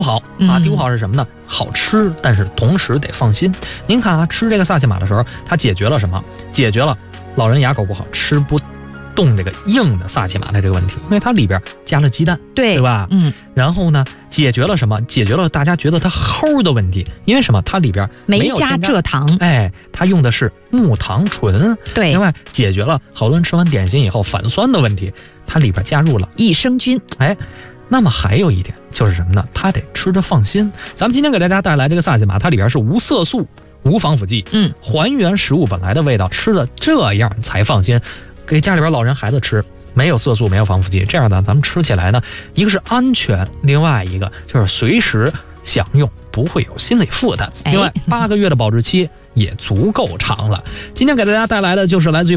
好啊，第五好是什么呢？好吃，但是同时得放心。您看啊，吃这个萨琪玛的时候，它解决了什么？解决了老人牙口不好吃不动这个硬的萨琪玛的这个问题，因为它里边加了鸡蛋，对吧？然后呢，解决了什么？解决了大家觉得它齁的问题，因为什么？它里边没加蔗糖， 它用的是木糖醇， 对。 另外，解决了好多人吃完点心以后反酸的问题，它里边加入了益生菌， 那么还有一点就是什么呢？它得吃着放心。咱们今天给大家带来这个萨琪玛，它里边是无色素、无防腐剂，还原食物本来的味道，吃的这样才放心。给家里边老人孩子吃，没有色素，没有防腐剂，这样的咱们吃起来呢，一个是安全，另外一个就是随时享用，不会有心理负担。另外，8个月的保质期也足够长了。今天给大家带来的就是来自于